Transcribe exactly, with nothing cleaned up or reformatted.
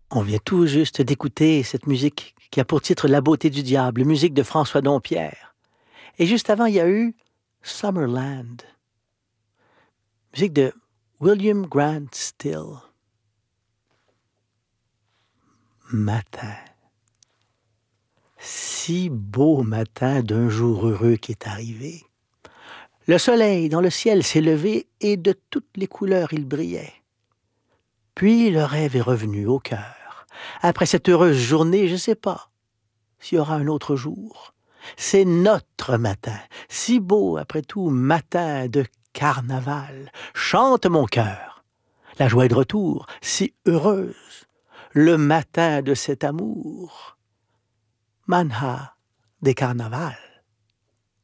On vient tout juste d'écouter cette musique qui a pour titre La beauté du diable, musique de François Dompierre. Et juste avant, il y a eu Summerland, musique de William Grant Still. Matin. Si beau matin d'un jour heureux qui est arrivé. Le soleil dans le ciel s'est levé et de toutes les couleurs il brillait. Puis le rêve est revenu au cœur. Après cette heureuse journée, je ne sais pas s'il y aura un autre jour. C'est notre matin, si beau après tout, matin de carnaval. Chante mon cœur, la joie est de retour, si heureuse, le matin de cet amour. Manha des carnavals.